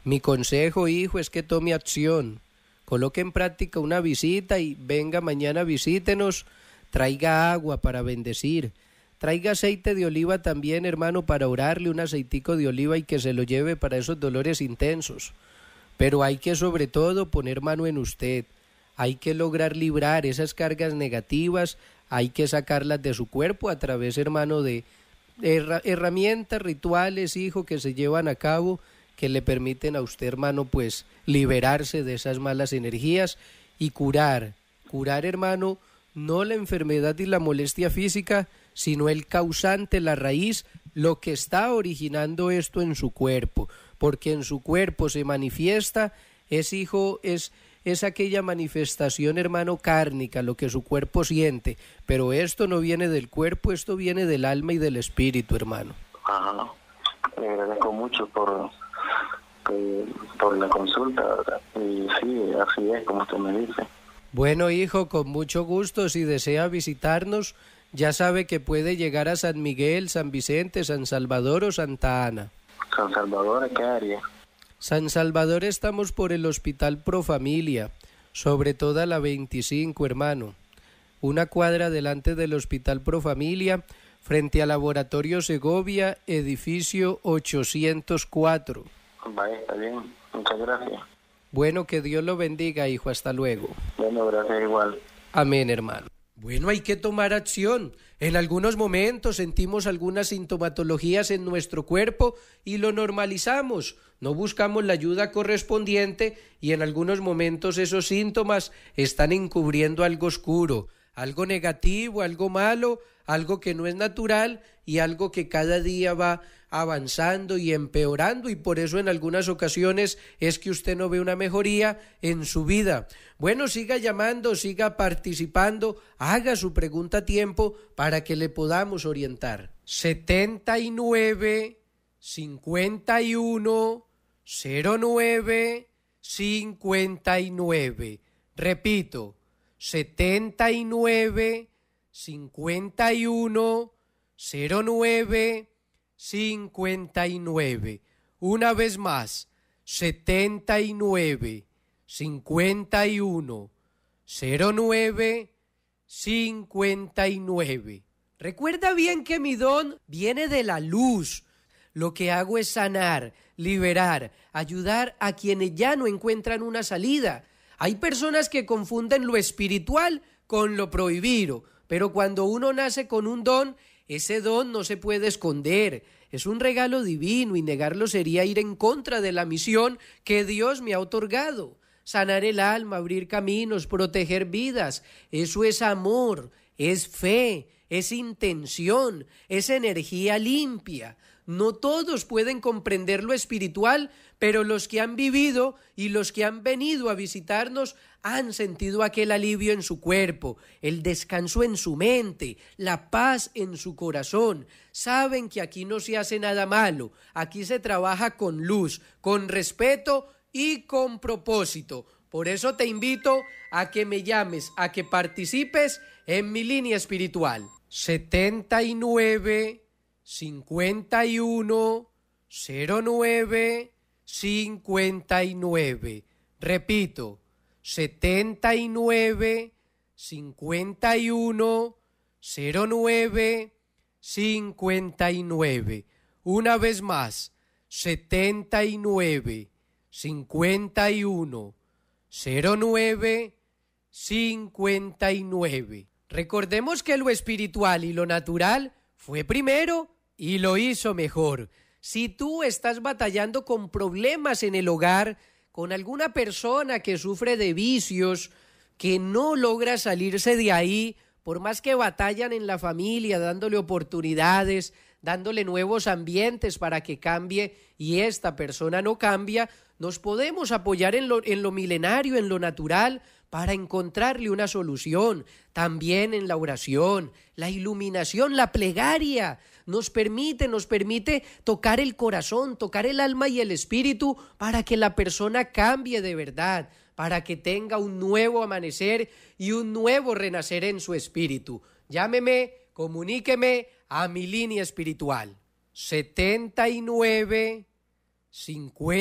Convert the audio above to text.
Mi consejo, hijo, es que tome acción. Coloque en práctica una visita y venga mañana, visítenos. Traiga agua para bendecir. Traiga aceite de oliva también, hermano, para orarle, un aceitico de oliva y que se lo lleve para esos dolores intensos. Pero hay que sobre todo poner mano en usted. Hay que lograr librar esas cargas negativas. Hay que sacarlas de su cuerpo a través, hermano, de herramientas, rituales, hijo, que se llevan a cabo, que le permiten a usted, hermano, pues liberarse de esas malas energías y curar, hermano, no la enfermedad y la molestia física, sino el causante, la raíz, lo que está originando esto en su cuerpo, porque en su cuerpo se manifiesta, es aquella manifestación, hermano, kármica, lo que su cuerpo siente, pero esto no viene del cuerpo, esto viene del alma y del espíritu, hermano. Ajá. Le agradezco mucho por la consulta, ¿verdad? Y sí, así es como usted me dice. Bueno, hijo, con mucho gusto, si desea visitarnos, ya sabe que puede llegar a San Miguel, San Vicente, San Salvador o Santa Ana. ¿San Salvador en qué área? San Salvador estamos por el Hospital Profamilia, sobre toda la 25, hermano. Una cuadra delante del Hospital Profamilia, frente al Laboratorio Segovia, edificio 804. Vaya, está bien. Muchas gracias. Bueno, que Dios lo bendiga, hijo. Hasta luego. Bueno, gracias igual. Amén, hermano. Bueno, hay que tomar acción. En algunos momentos sentimos algunas sintomatologías en nuestro cuerpo y lo normalizamos. No buscamos la ayuda correspondiente y en algunos momentos esos síntomas están encubriendo algo oscuro, algo negativo, algo malo, algo que no es natural y algo que cada día va avanzando y empeorando, y por eso en algunas ocasiones es que usted no ve una mejoría en su vida. Bueno, siga llamando, siga participando, haga su pregunta a tiempo para que le podamos orientar. 79 51 09 59. Repito, 79 51 09 59. Una vez más, 79 51 09 59. Recuerda bien que mi don viene de la luz. Lo que hago es sanar, liberar, ayudar a quienes ya no encuentran una salida. Hay personas que confunden lo espiritual con lo prohibido, pero cuando uno nace con un don, ese don no se puede esconder. Es un regalo divino y negarlo sería ir en contra de la misión que Dios me ha otorgado. Sanar el alma, abrir caminos, proteger vidas. Eso es amor, es fe, es intención, es energía limpia. No todos pueden comprender lo espiritual, pero los que han vivido y los que han venido a visitarnos han sentido aquel alivio en su cuerpo, el descanso en su mente, la paz en su corazón. Saben que aquí no se hace nada malo, aquí se trabaja con luz, con respeto y con propósito. Por eso te invito a que me llames, a que participes en mi línea espiritual. 79 51 09 59. Repito, 79 51 09 59. Una vez más, 79 51 09 59. Recordemos que lo espiritual y lo natural fue primero y lo hizo mejor. Si tú estás batallando con problemas en el hogar, con alguna persona que sufre de vicios, que no logra salirse de ahí, por más que batallan en la familia, dándole oportunidades, dándole nuevos ambientes para que cambie y esta persona no cambia, nos podemos apoyar en lo milenario, en lo natural, para encontrarle una solución. También en la oración, la iluminación, la plegaria, nos permite tocar el corazón, tocar el alma y el espíritu para que la persona cambie de verdad, para que tenga un nuevo amanecer y un nuevo renacer en su espíritu. Llámeme, comuníqueme a mi línea espiritual. 79 50